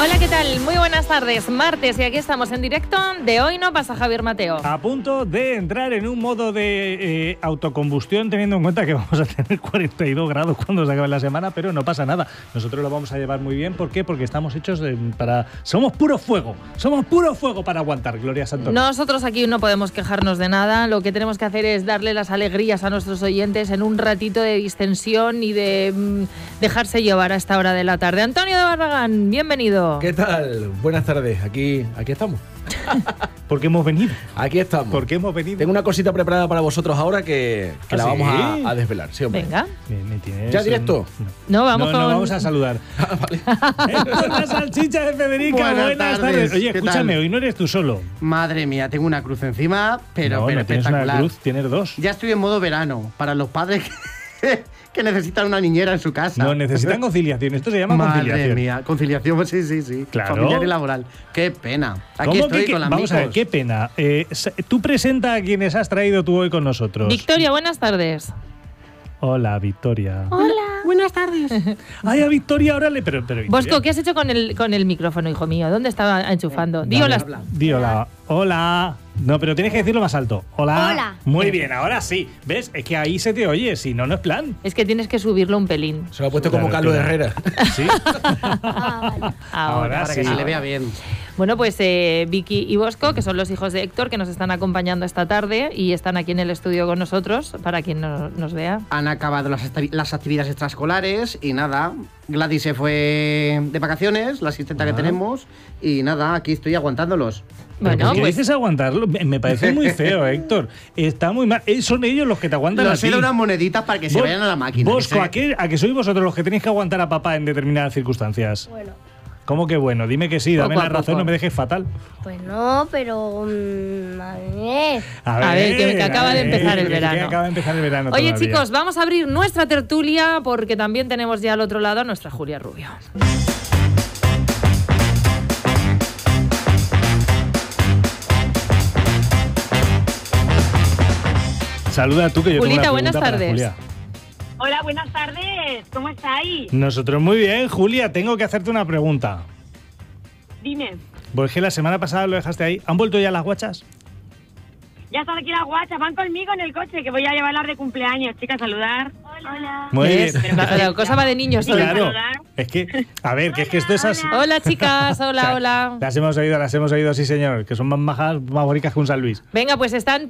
Hola, ¿qué tal? Muy buenas tardes. Martes y aquí estamos en directo de Hoy No Pasa, Javier Mateo. A punto de entrar en un modo de autocombustión, teniendo en cuenta que vamos a tener 42 grados cuando se acabe la semana, pero no pasa nada. Nosotros lo vamos a llevar muy bien. ¿Por qué? Porque estamos hechos para... Somos puro fuego para aguantar, Gloria Santoro. Nosotros aquí no podemos quejarnos de nada. Lo que tenemos que hacer es darle las alegrías a nuestros oyentes en un ratito de distensión y de dejarse llevar a esta hora de la tarde. Antonio de Barragán, bienvenido. ¿Qué tal? Buenas tardes. Aquí estamos. ¿Por qué hemos venido? Aquí estamos. ¿Por qué hemos venido? Tengo una cosita preparada para vosotros ahora que la vamos a desvelar. Sí, hombre. Venga. ¿Me tienes ¿Ya directo? No, vamos a saludar. Con la salchicha de Federica. Buenas tardes. Oye, escúchame, hoy no eres tú solo. Madre mía, tengo una cruz encima, pero no tienes espectacular. una cruz, tienes dos. Ya estoy en modo verano para los padres que necesitan una niñera en su casa. No, necesitan conciliación. Esto se llama conciliación. Madre mía, conciliación, sí. Claro. Familiar y laboral. Qué pena. Aquí ¿Cómo estoy que, con amigos. vamos a ver, qué pena. Tú presenta a quienes has traído tú hoy con nosotros. Victoria, buenas tardes. Hola, Victoria. Hola. Buenas tardes. Ay, a Victoria, órale, pero Victoria. Bosco, ¿qué has hecho con el micrófono, hijo mío? ¿Dónde estaba enchufando? Di hola. Di hola. Hola. No, pero tienes que decirlo más alto. Hola. Hola. Muy bien, ahora sí. ¿Ves? Es que ahí se te oye, si no, no es plan. Es que tienes que subirlo un pelín. Se lo ha puesto como Carlos Herrera. Sí. Vale. Ahora Para sí. que se le vea bien. Bueno, pues Vicky y Bosco, que son los hijos de Héctor, que nos están acompañando esta tarde y están aquí en el estudio con nosotros, para quien nos vea. Han acabado las actividades extraescolares y nada, Gladys se fue de vacaciones, la asistenta que tenemos, y nada, aquí estoy aguantándolos. Bueno, ¿Por qué pues dices aguantarlo? Me parece muy feo, Héctor. Está muy mal. Son ellos los que te aguantan a Los ti. he dado unas moneditas para que se vayan a la máquina. Bosco, ¿a qué sois vosotros los que tenéis que aguantar a papá en determinadas circunstancias? Bueno, ¿Cómo que bueno? Dime que sí, dame Poco a la razón, poco. no me dejes fatal. pues no, pero... madre. A ver, que acaba de empezar el verano. Que acaba de empezar el verano Oye, todavía. chicos, vamos a abrir nuestra tertulia porque también tenemos ya al otro lado a nuestra Julia Rubio. Saluda tú, que yo Julita, tengo una buenas pregunta para tardes. Julia. Hola, buenas tardes. ¿Cómo estáis? Nosotros muy bien. Julia, tengo que hacerte una pregunta. Dime. Porque la semana pasada lo dejaste ahí. ¿Han vuelto ya las guachas? Ya están aquí las guachas. Van conmigo en el coche, que voy a llevarlas de cumpleaños. Chicas, saludar. Hola. Muy ¿Ves? bien. La cosa va de niños hoy. Claro. Es que, a ver, que es que esto es así. Hola, chicas. Hola, hola. Las hemos oído, sí, señor. Que son más majas, más bonitas que un San Luis. Venga, pues están